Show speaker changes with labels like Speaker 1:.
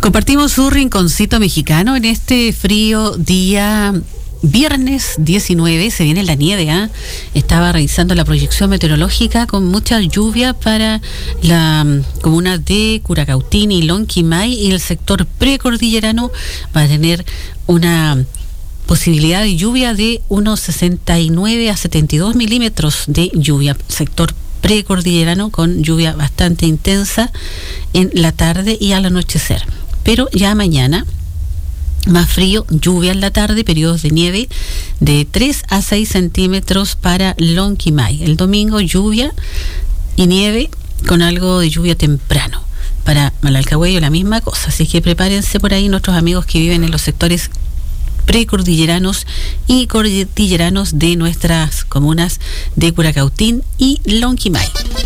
Speaker 1: Compartimos su rinconcito mexicano en este frío día viernes 19. Se viene la nieve, ¿eh? Estaba revisando la proyección meteorológica con mucha lluvia para la comuna de Curacautín y Lonquimay, y el sector precordillerano va a tener una posibilidad de lluvia de unos 69 a 72 milímetros de lluvia. Sector precordillerano con lluvia bastante intensa en la tarde y al anochecer. Pero ya mañana, más frío, lluvia en la tarde, periodos de nieve de 3 a 6 centímetros para Lonquimay. El domingo, lluvia y nieve con algo de lluvia temprano. Para Malalcahuello la misma cosa, así que prepárense por ahí nuestros amigos que viven en los sectores precordilleranos y cordilleranos de nuestras comunas de Curacautín y Lonquimay.